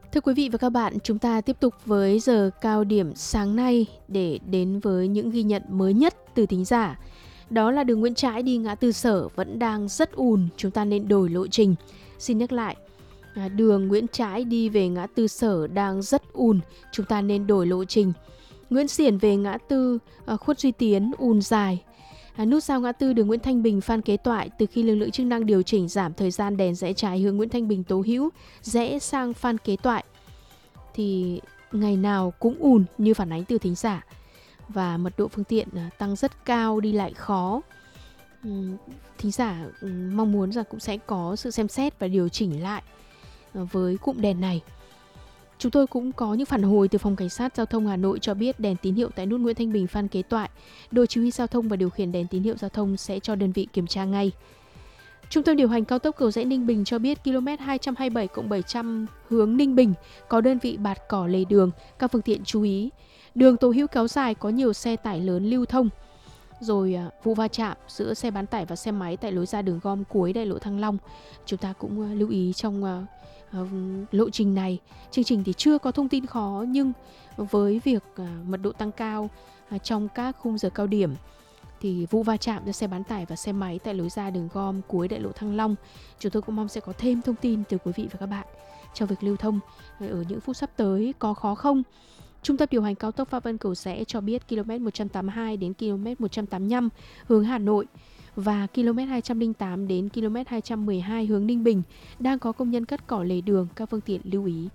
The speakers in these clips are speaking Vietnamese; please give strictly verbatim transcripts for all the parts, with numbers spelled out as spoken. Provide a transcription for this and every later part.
Thưa quý vị và các bạn, chúng ta tiếp tục với giờ cao điểm sáng nay để đến với những ghi nhận mới nhất từ thính giả. Đó là đường Nguyễn Trãi đi ngã tư Sở vẫn đang rất ùn, chúng ta nên đổi lộ trình. Xin nhắc lại, đường Nguyễn Trãi đi về ngã tư Sở đang rất ùn, chúng ta nên đổi lộ trình. Nguyễn Xiển về ngã tư Khuất Duy Tiến ùn dài. À, nút giao ngã tư đường Nguyễn Thanh Bình Phan Kế Toại, từ khi lực lượng chức năng điều chỉnh giảm thời gian đèn rẽ trái hướng Nguyễn Thanh Bình Tố Hữu rẽ sang Phan Kế Toại thì ngày nào cũng ùn như phản ánh từ thính giả, và mật độ phương tiện tăng rất cao, đi lại khó. Thính giả mong muốn rằng cũng sẽ có sự xem xét và điều chỉnh lại với cụm đèn này. Chúng tôi cũng có những phản hồi từ Phòng Cảnh sát Giao thông Hà Nội cho biết đèn tín hiệu tại nút Nguyễn Thanh Bình Phan Kế Toại, đội chỉ huy giao thông và điều khiển đèn tín hiệu giao thông sẽ cho đơn vị kiểm tra ngay. Trung tâm điều hành cao tốc Cầu Giẽ Ninh Bình cho biết km hai trăm hai mươi bảy cộng bảy trăm hướng Ninh Bình có đơn vị bạt cỏ lề đường, các phương tiện chú ý. Đường Tố Hữu kéo dài có nhiều xe tải lớn lưu thông. Rồi vụ va chạm giữa xe bán tải và xe máy tại lối ra đường gom cuối đại lộ Thăng Long. Chúng ta cũng lưu ý trong uh, lộ trình này. Chương trình thì chưa có thông tin khó, nhưng với việc uh, mật độ tăng cao uh, trong các khung giờ cao điểm thì vụ va chạm giữa xe bán tải và xe máy tại lối ra đường gom cuối đại lộ Thăng Long, chúng tôi cũng mong sẽ có thêm thông tin từ quý vị và các bạn trong việc lưu thông ở những phút sắp tới có khó không. Trung tâm điều hành cao tốc Pháp Vân Cầu Giẽ cho biết km một trăm tám mươi hai đến km một trăm tám mươi lăm hướng Hà Nội và km hai trăm lẻ tám đến km hai trăm mười hai hướng Ninh Bình đang có công nhân cắt cỏ lề đường, các phương tiện lưu ý.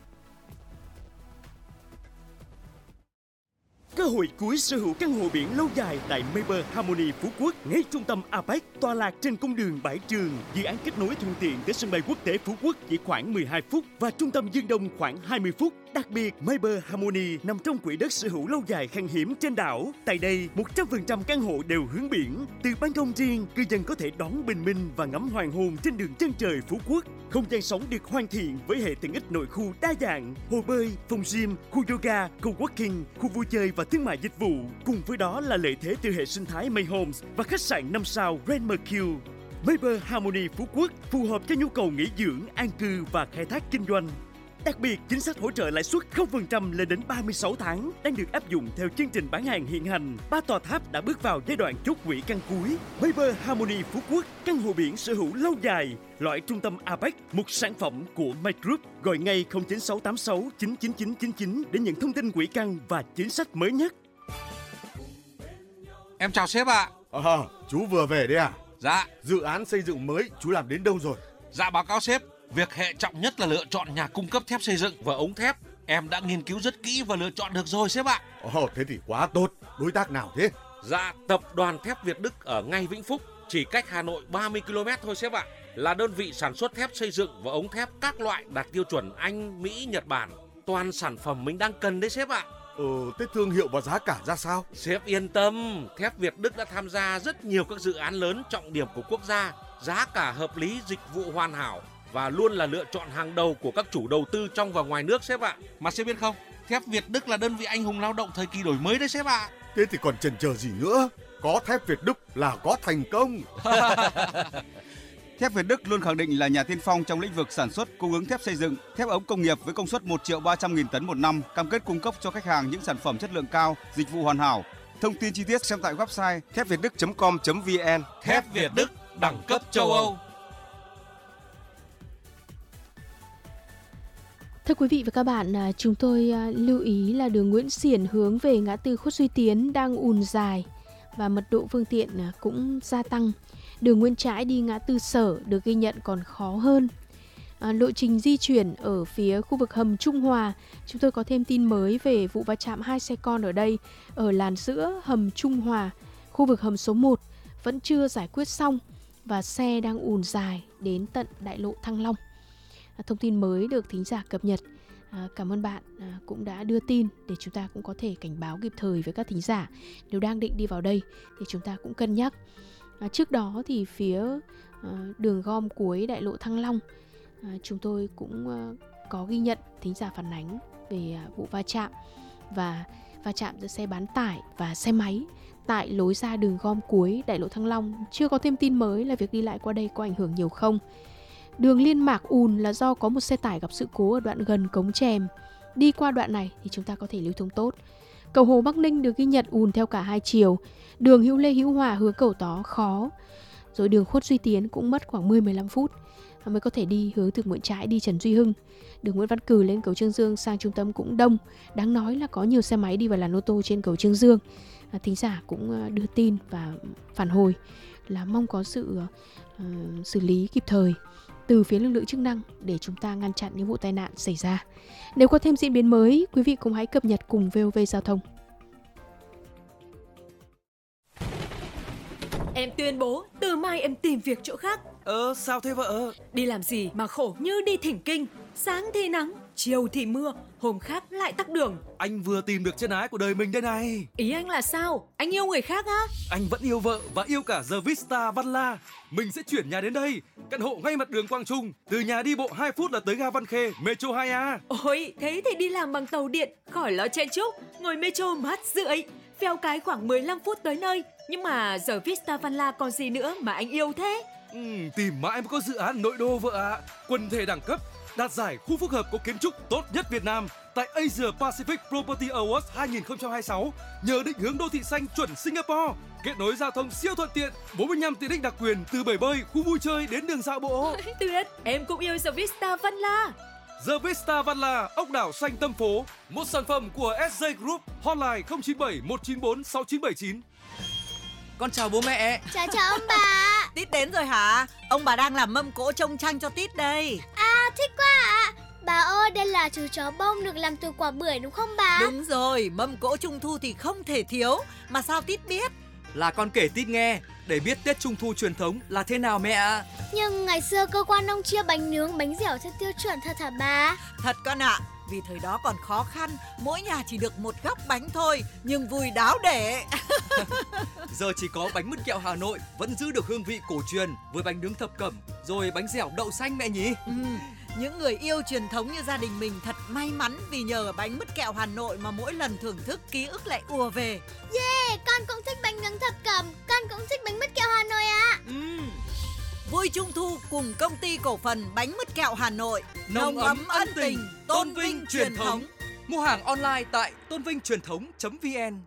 Cơ hội cuối sở hữu căn hộ biển lâu dài tại Mayber Harmony Phú Quốc, ngay trung tâm a pếch, tọa lạc trên cung đường Bãi Trường. Dự án kết nối thuận tiện tới sân bay quốc tế Phú Quốc chỉ khoảng mười hai phút và trung tâm Dương Đông khoảng hai mươi phút. Đặc biệt, Mayber Harmony nằm trong quỹ đất sở hữu lâu dài khan hiếm trên đảo. Tại đây, một trăm phần trăm căn hộ đều hướng biển. Từ ban công riêng, cư dân có thể đón bình minh và ngắm hoàng hôn trên đường chân trời Phú Quốc. Không gian sống được hoàn thiện với hệ tiện ích nội khu đa dạng, hồ bơi, phòng gym, khu yoga, co-working, khu vui chơi và thương mại dịch vụ. Cùng với đó là lợi thế từ hệ sinh thái May Homes và khách sạn năm sao Grand Mercure. Mayber Harmony Phú Quốc phù hợp cho nhu cầu nghỉ dưỡng, an cư và khai thác kinh doanh. Đặc biệt, chính sách hỗ trợ lãi suất không phần trăm lên đến ba mươi sáu tháng đang được áp dụng theo chương trình bán hàng hiện hành. Ba tòa tháp đã bước vào giai đoạn chốt quỹ căn cuối. Mayber Harmony Phú Quốc, căn hộ biển sở hữu lâu dài, loại trung tâm a pếch, một sản phẩm của My Group. Gọi ngay không chín sáu tám sáu chín chín chín chín chín để nhận thông tin quỹ căn và chính sách mới nhất. Em chào sếp ạ. À, chú vừa về đấy à? Dạ. Dự án xây dựng mới chú làm đến đâu rồi? Dạ báo cáo sếp, việc hệ trọng nhất là lựa chọn nhà cung cấp thép xây dựng và ống thép. Em đã nghiên cứu rất kỹ và lựa chọn được rồi sếp ạ. Ồ, thế thì quá tốt. Đối tác nào thế? Dạ, tập đoàn thép Việt Đức ở ngay Vĩnh Phúc, chỉ cách Hà Nội ba mươi ki lô mét thôi sếp ạ. Là đơn vị sản xuất thép xây dựng và ống thép các loại đạt tiêu chuẩn Anh, Mỹ, Nhật Bản. Toàn sản phẩm mình đang cần đấy sếp ạ. Ừ, thế thương hiệu và giá cả ra sao? Sếp yên tâm, thép Việt Đức đã tham gia rất nhiều các dự án lớn trọng điểm của quốc gia. Giá cả hợp lý, dịch vụ hoàn hảo và luôn là lựa chọn hàng đầu của các chủ đầu tư trong và ngoài nước sếp ạ. Mà sếp biết không, thép Việt Đức là đơn vị anh hùng lao động thời kỳ đổi mới đấy sếp ạ. Thế thì còn chần chờ gì nữa? Có thép Việt Đức là có thành công. Thép Việt Đức luôn khẳng định là nhà tiên phong trong lĩnh vực sản xuất, cung ứng thép xây dựng, thép ống công nghiệp với công suất một triệu ba trăm nghìn tấn một năm, cam kết cung cấp cho khách hàng những sản phẩm chất lượng cao, dịch vụ hoàn hảo. Thông tin chi tiết xem tại website thép việt đức chấm com chấm vn. Thép Việt Đức, đẳng cấp châu Âu. Thưa quý vị và các bạn, chúng tôi lưu ý là đường Nguyễn Xiển hướng về ngã tư Khuất Duy Tiến đang ùn dài và mật độ phương tiện cũng gia tăng. Đường Nguyễn Trãi đi ngã tư Sở được ghi nhận còn khó hơn. À, lộ trình di chuyển ở phía khu vực hầm Trung Hòa, chúng tôi có thêm tin mới về vụ va chạm hai xe con ở đây, ở làn giữa hầm Trung Hòa, khu vực hầm số một vẫn chưa giải quyết xong và xe đang ùn dài đến tận đại lộ Thăng Long. À, thông tin mới được thính giả cập nhật. À, cảm ơn bạn à, cũng đã đưa tin để chúng ta cũng có thể cảnh báo kịp thời với các thính giả. Nếu đang định đi vào đây thì chúng ta cũng cân nhắc. À, trước đó thì phía à, đường gom cuối đại lộ Thăng Long, à, chúng tôi cũng à, có ghi nhận thính giả phản ánh về à, vụ va chạm và va chạm giữa xe bán tải và xe máy tại lối ra đường gom cuối đại lộ Thăng Long. Chưa có thêm tin mới là việc đi lại qua đây có ảnh hưởng nhiều không. Đường liên mạc ùn là do có một xe tải gặp sự cố ở đoạn gần cống Chèm. Đi qua đoạn này thì chúng ta có thể lưu thông tốt. Cầu Hồ Bắc Ninh được ghi nhận ùn theo cả hai chiều. Đường Hữu Lê Hữu Hòa hướng Cầu Tó khó. Rồi đường Khuất Duy Tiến cũng mất khoảng mười đến mười lăm phút mới có thể đi hướng từ Nguyễn Trãi đi Trần Duy Hưng. Đường Nguyễn Văn Cừ lên cầu Trương Dương sang trung tâm cũng đông. Đáng nói là có nhiều xe máy đi vào làn ô tô trên cầu Trương Dương. À, thính giả cũng đưa tin và phản hồi là mong có sự uh, xử lý kịp thời từ phía lực lượng chức năng để chúng ta ngăn chặn những vụ tai nạn xảy ra. Nếu có thêm diễn biến mới, quý vị cũng hãy cập nhật cùng vê o vê Giao thông. Em tuyên bố từ mai em tìm việc chỗ khác. Ờ sao thế vợ? Đi làm gì mà khổ như đi thỉnh kinh. Sáng thì nắng, chiều thì mưa, hôm khác lại tắc đường. Anh vừa tìm được chân ái của đời mình đây này. Ý anh là sao? Anh yêu người khác á? Anh vẫn yêu vợ và yêu cả The Vista Văn La. Mình sẽ chuyển nhà đến đây. Căn hộ ngay mặt đường Quang Trung. Từ nhà đi bộ hai phút là tới ga Văn Khê, Metro hai A. Ôi, thế thì đi làm bằng tàu điện, khỏi lo chen chúc. Ngồi Metro mát rượi. Phèo cái khoảng mười lăm phút tới nơi. Nhưng mà giờ Vista Văn La còn gì nữa mà anh yêu thế? Ừ, tìm mãi mới có dự án nội đô vợ ạ. À. Quần thể đẳng cấp, đạt giải khu phức hợp có kiến trúc tốt nhất Việt Nam tại Asia Pacific Property Awards hai không hai sáu. Nhờ định hướng đô thị xanh chuẩn Singapore, kết nối giao thông siêu thuận tiện, bốn mươi lăm tiện ích đặc quyền từ bể bơi, khu vui chơi đến đường dạo bộ. Tuyệt, em cũng yêu The Vista Văn La. The Vista Văn La, ốc đảo xanh tâm phố, một sản phẩm của ét gi Group, hotline không chín bảy một chín bốn sáu chín bảy chín. Con chào bố mẹ. Chào chào ông bà. Tít đến rồi hả? Ông bà đang làm mâm cỗ trông tranh cho Tít đây. À thích quá ạ. À. Bà ơi, đây là chú chó bông được làm từ quả bưởi đúng không bà? Đúng rồi, mâm cỗ trung thu thì không thể thiếu. Mà sao Tít biết? Là con kể Tít nghe để biết Tết Trung thu truyền thống là thế nào mẹ ạ. Nhưng ngày xưa cơ quan ông chia bánh nướng, bánh dẻo theo tiêu chuẩn thật hả bà? Thật con ạ. Vì thời đó còn khó khăn, mỗi nhà chỉ được một góc bánh thôi, nhưng vui đáo để. Giờ chỉ có bánh mứt kẹo Hà Nội vẫn giữ được hương vị cổ truyền với bánh nướng thập cẩm, rồi bánh dẻo đậu xanh mẹ nhỉ. Ừ, những người yêu truyền thống như gia đình mình thật may mắn vì nhờ bánh mứt kẹo Hà Nội mà mỗi lần thưởng thức ký ức lại ùa về. Yeah, con cũng thích bánh nướng thập cẩm, con cũng thích bánh mứt kẹo Hà Nội ạ. À. Ừ. Vui Trung thu cùng công ty cổ phần bánh mứt kẹo Hà Nội. Nồng ấm ân tình, tôn vinh truyền thống. Mua hàng online tại tôn vinh truyền thống chấm vn.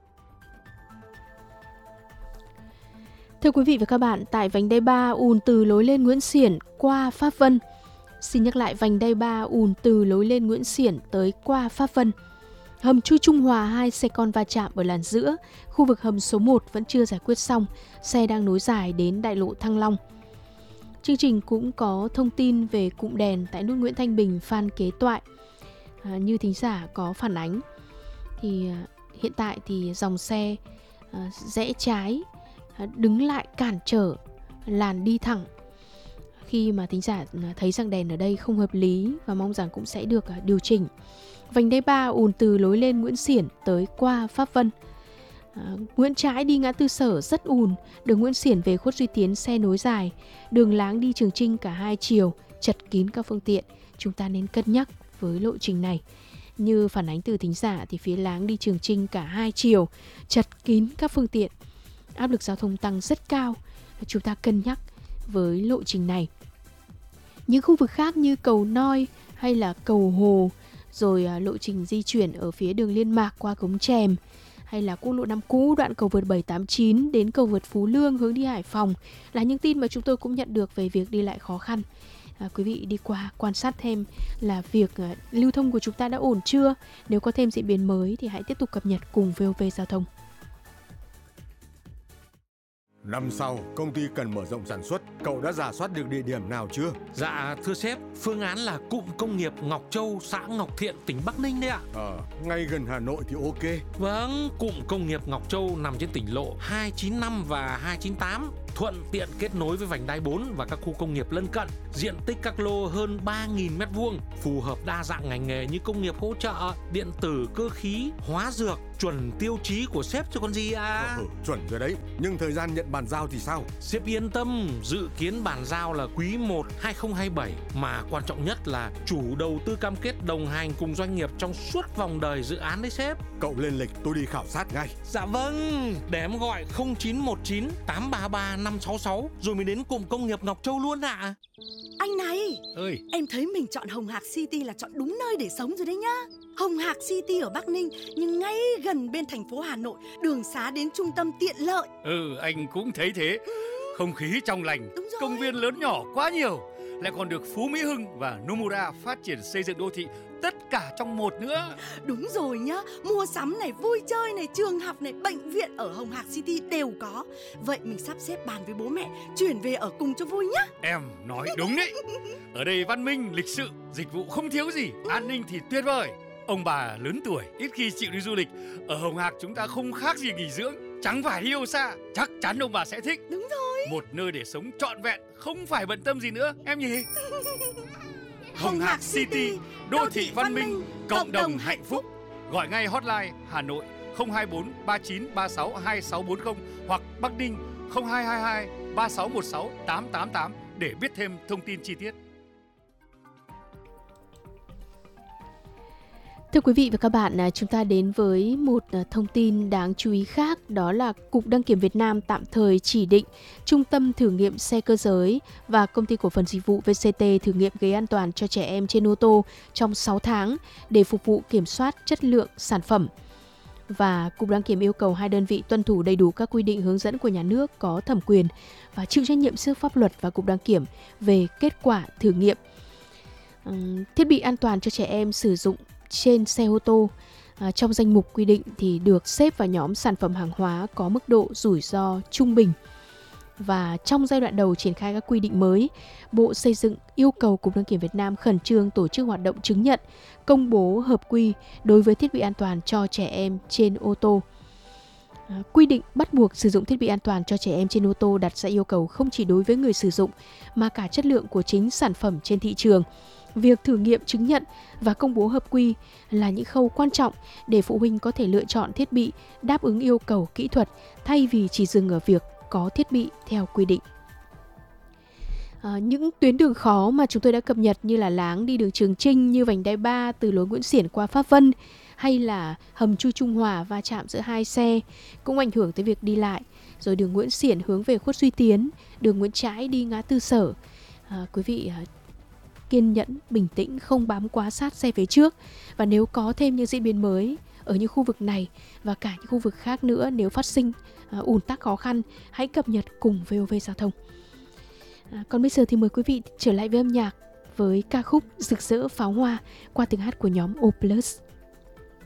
Thưa quý vị và các bạn, tại vành đai ba ùn từ lối lên Nguyễn Xiển qua Pháp Vân. Xin nhắc lại, vành đai ba ùn từ lối lên Nguyễn Xiển tới qua Pháp Vân. Hầm Chui Trung Hòa hai xe con va chạm ở làn giữa. Khu vực hầm số một vẫn chưa giải quyết xong, xe đang nối dài đến đại lộ Thăng Long. Chương trình cũng có thông tin về cụm đèn tại nút Nguyễn Thanh Bình, Phan Kế Toại. À, như thính giả có phản ánh thì à, hiện tại thì dòng xe à, rẽ trái à, đứng lại cản trở làn đi thẳng. Khi mà thính giả thấy rằng đèn ở đây không hợp lý và mong rằng cũng sẽ được à, điều chỉnh. Vành đai ba ùn từ lối lên Nguyễn Xiển tới qua Pháp Vân. À, Nguyễn Trãi đi ngã tư Sở rất ùn, đường Nguyễn Xiển về Khuất Duy Tiến xe nối dài, đường Láng đi Trường Chinh cả hai chiều chật kín các phương tiện. Chúng ta nên cân nhắc với lộ trình này. Như phản ánh từ thính giả thì phía Láng đi Trường Chinh cả hai chiều chật kín các phương tiện, áp lực giao thông tăng rất cao. Chúng ta cân nhắc với lộ trình này. Những khu vực khác như cầu Noi hay là cầu Hồ, rồi à, lộ trình di chuyển ở phía đường Liên Mạc qua cống Chèm, hay là quốc lộ năm cũ đoạn cầu vượt bảy tám chín đến cầu vượt Phú Lương hướng đi Hải Phòng là những tin mà chúng tôi cũng nhận được về việc đi lại khó khăn. À, quý vị đi qua quan sát thêm là việc à, lưu thông của chúng ta đã ổn chưa. Nếu có thêm diễn biến mới thì hãy tiếp tục cập nhật cùng vê o vê Giao thông. Năm sau, công ty cần mở rộng sản xuất, cậu đã rà soát được địa điểm nào chưa? Dạ thưa sếp, phương án là cụm công nghiệp Ngọc Châu, xã Ngọc Thiện, tỉnh Bắc Ninh đấy ạ. Ờ, ngay gần Hà Nội thì ok. Vâng, cụm công nghiệp Ngọc Châu nằm trên tỉnh lộ hai chín năm và hai chín tám, thuận tiện kết nối với vành đai bốn và các khu công nghiệp lân cận. Diện tích các lô hơn ba nghìn mét vuông, phù hợp đa dạng ngành nghề như công nghiệp hỗ trợ, điện tử, cơ khí, hóa dược, chuẩn tiêu chí của sếp chứ còn gì à. Ừ, chuẩn rồi đấy, nhưng thời gian nhận bàn giao thì sao? Sếp yên tâm, dự kiến bàn giao là quý một hai không hai bảy, mà quan trọng nhất là chủ đầu tư cam kết đồng hành cùng doanh nghiệp trong suốt vòng đời dự án đấy sếp. Cậu lên lịch, tôi đi khảo sát ngay. Dạ vâng, để em gọi không chín một chín tám ba ba năm sáu sáu rồi mới đến cụm công nghiệp Ngọc Châu luôn ạ. À. Anh này, ơi, em thấy mình chọn Hồng Hạc City là chọn đúng nơi để sống rồi đấy nhá. Hồng Hạc City ở Bắc Ninh nhưng ngay gần bên thành phố Hà Nội, đường xá đến trung tâm tiện lợi. Ừ, anh cũng thấy thế. Không khí trong lành, công viên lớn nhỏ quá nhiều, lại còn được Phú Mỹ Hưng và Nomura phát triển xây dựng đô thị tất cả trong một nữa. Đúng rồi nhá, mua sắm này, vui chơi này, trường học này, bệnh viện ở Hồng Hạc City đều có. Vậy mình sắp xếp bàn với bố mẹ chuyển về ở cùng cho vui nhá. Em nói đúng đấy. Ở đây văn minh, lịch sự, dịch vụ không thiếu gì, an ninh thì tuyệt vời. Ông bà lớn tuổi ít khi chịu đi du lịch. Ở Hồng Hạc chúng ta không khác gì nghỉ dưỡng, chẳng phải đi đâu xa. Chắc chắn ông bà sẽ thích. Đúng rồi. Một nơi để sống trọn vẹn, không phải bận tâm gì nữa em nhỉ. Hồng Hạc City, đô thị văn minh, cộng đồng hạnh phúc. Gọi ngay hotline Hà Nội không hai bốn ba chín ba sáu hai sáu bốn không hoặc Bắc Ninh không hai hai hai ba sáu một sáu tám tám tám để biết thêm thông tin chi tiết. Thưa quý vị và các bạn, chúng ta đến với một thông tin đáng chú ý khác, đó là Cục Đăng kiểm Việt Nam tạm thời chỉ định Trung tâm thử nghiệm xe cơ giới và Công ty cổ phần dịch vụ vê xê tê thử nghiệm ghế an toàn cho trẻ em trên ô tô trong sáu tháng để phục vụ kiểm soát chất lượng sản phẩm. Và Cục Đăng kiểm yêu cầu hai đơn vị tuân thủ đầy đủ các quy định hướng dẫn của nhà nước có thẩm quyền và chịu trách nhiệm trước pháp luật và Cục Đăng kiểm về kết quả thử nghiệm. Thiết bị an toàn cho trẻ em sử dụng trên xe ô tô à, trong danh mục quy định thì được xếp vào nhóm sản phẩm hàng hóa có mức độ rủi ro trung bình. Và trong giai đoạn đầu triển khai các quy định mới, Bộ Xây dựng yêu cầu Cục Đăng kiểm Việt Nam khẩn trương tổ chức hoạt động chứng nhận, công bố hợp quy đối với thiết bị an toàn cho trẻ em trên ô tô. À, quy định bắt buộc sử dụng thiết bị an toàn cho trẻ em trên ô tô đặt ra yêu cầu không chỉ đối với người sử dụng mà cả chất lượng của chính sản phẩm trên thị trường. Việc thử nghiệm chứng nhận và công bố hợp quy là những khâu quan trọng để phụ huynh có thể lựa chọn thiết bị đáp ứng yêu cầu kỹ thuật thay vì chỉ dừng ở việc có thiết bị theo quy định. À, những tuyến đường khó mà chúng tôi đã cập nhật như là láng đi đường Trường Chinh, như vành đai ba từ lối Nguyễn Xiển qua Pháp Vân hay là hầm chui Trung Hòa va chạm giữa hai xe cũng ảnh hưởng tới việc đi lại. Rồi đường Nguyễn Xiển hướng về Khuất Duy Tiến, đường Nguyễn Trãi đi ngã tư Sở. À, quý vị kiên nhẫn, bình tĩnh, không bám quá sát xe phía trước. Và nếu có thêm những diễn biến mới ở những khu vực này và cả những khu vực khác nữa, nếu phát sinh uh, ùn tắc khó khăn, hãy cập nhật cùng vê o vê Giao thông. À, còn bây giờ thì mời quý vị trở lại với âm nhạc với ca khúc Rực rỡ pháo hoa qua tiếng hát của nhóm O Plus.